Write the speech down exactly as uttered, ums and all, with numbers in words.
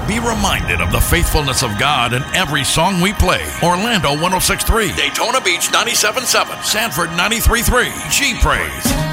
Be reminded of the faithfulness of God in every song we play. Orlando one oh six point three, Daytona Beach ninety-seven point seven, Sanford ninety-three point three, G Praise.